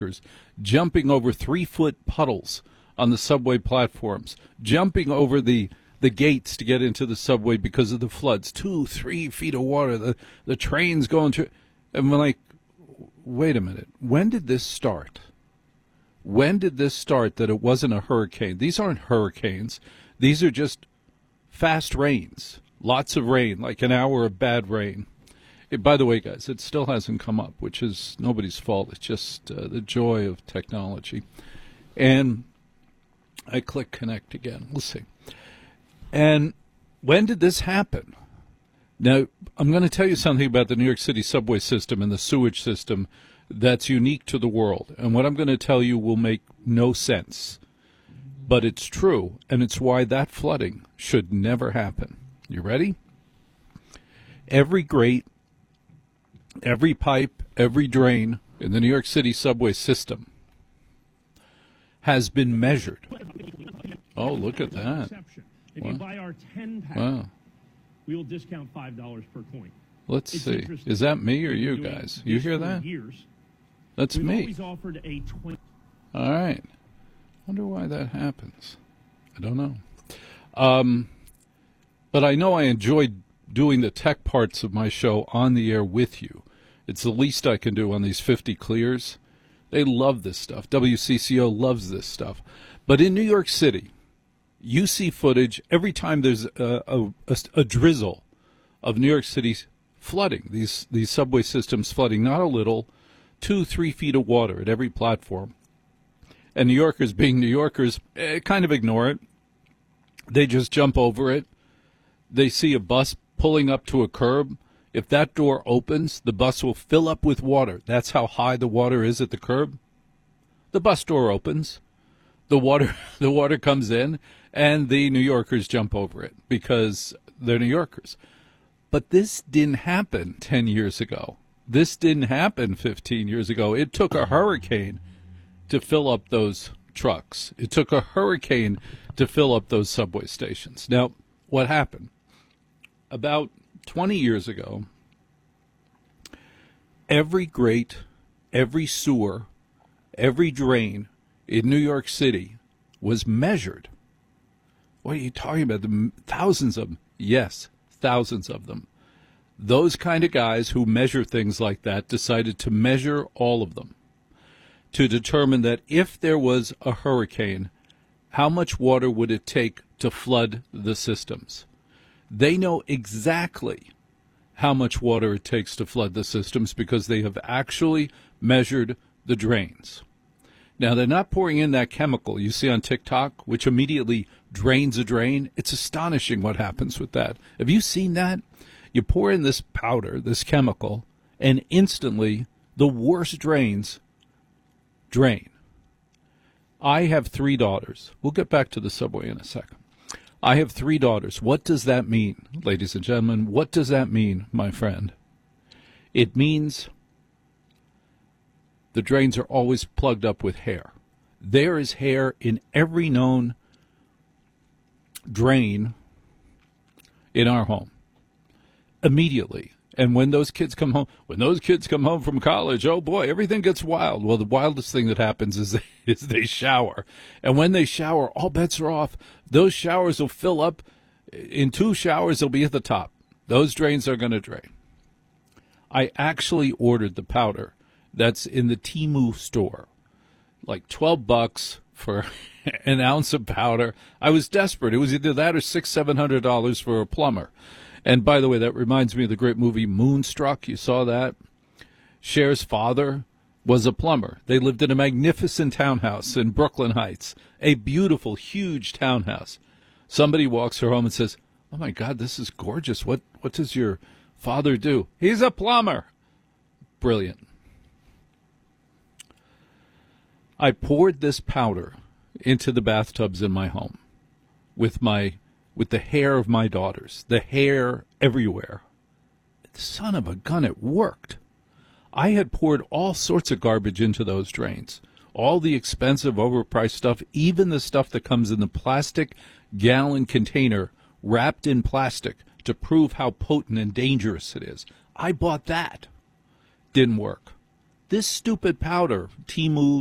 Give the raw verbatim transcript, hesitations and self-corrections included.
jumping over three-foot puddles on the subway platforms, jumping over the the gates to get into the subway because of the floods, two, three feet of water, the, the trains going through. And we're like, wait a minute, when did this start? When did this start that it wasn't a hurricane? These aren't hurricanes. These are just fast rains, lots of rain, like an hour of bad rain. It, by the way, guys, it still hasn't come up, which is nobody's fault. It's just uh, the joy of technology. And I click connect again. We'll see. And when did this happen? Now, I'm going to tell you something about the New York City subway system and the sewage system that's unique to the world. And what I'm going to tell you will make no sense. But it's true, and it's why that flooding should never happen. You ready? Every grate, every pipe, every drain in the New York City subway system has been measured. Oh, look at that. If wow. you buy our ten pack, wow. we will discount five dollars per coin. Let's it's see. Is that me or you guys? You hear that? Years. That's We've me. Always offered a twenty. All right. Wonder why that happens. I don't know. Um, but I know I enjoyed doing the tech parts of my show on the air with you. It's the least I can do on these fifty clears. They love this stuff. W C C O loves this stuff. But in New York City, you see footage every time there's a, a, a, a drizzle of New York City flooding, these, these subway systems flooding, not a little, two, three feet of water at every platform. And New Yorkers, being New Yorkers, eh, kind of ignore it. They just jump over it. They see a bus pulling up to a curb. If that door opens, the bus will fill up with water. That's how high the water is at the curb. The bus door opens. The water, the water comes in, and the New Yorkers jump over it because they're New Yorkers. But this didn't happen ten years ago. This didn't happen fifteen years ago. It took a hurricane to fill up those trucks. It took a hurricane to fill up those subway stations. Now, what happened? About twenty years ago, every grate, every sewer, every drain in New York City was measured. What are you talking about? The thousands of them. Yes, thousands of them. Those kind of guys who measure things like that decided to measure all of them to determine that if there was a hurricane, how much water would it take to flood the systems? They know exactly how much water it takes to flood the systems because they have actually measured the drains. Now, they're not pouring in that chemical you see on TikTok, which immediately drains a drain. It's astonishing what happens with that. Have you seen that? You pour in this powder, this chemical, and instantly the worst drains drain. I have three daughters. We'll get back to the subway in a second. I have three daughters. What does that mean, ladies and gentlemen? What does that mean, my friend? It means the drains are always plugged up with hair. There is hair in every known drain in our home. Immediately. And when those kids come home, when those kids come home from college, oh boy, everything gets wild. Well, the wildest thing that happens is they, is they shower. And when they shower, all bets are off. Those showers will fill up. In two showers, they'll be at the top. Those drains are going to drain. I actually ordered the powder that's in the Temu store, like twelve bucks for an ounce of powder. I was desperate. It was either that or six, seven hundred dollars for a plumber. And by the way, that reminds me of the great movie Moonstruck. You saw that? Cher's father was a plumber. They lived in a magnificent townhouse in Brooklyn Heights, a beautiful, huge townhouse. Somebody walks her home and says, "Oh my God, this is gorgeous. What what does your father do?" "He's a plumber." Brilliant. I poured this powder into the bathtubs in my home with my with the hair of my daughters, the hair everywhere. Son of a gun, it worked. I had poured all sorts of garbage into those drains, all the expensive, overpriced stuff, even the stuff that comes in the plastic gallon container wrapped in plastic to prove how potent and dangerous it is. I bought that. Didn't work. This stupid powder, Timu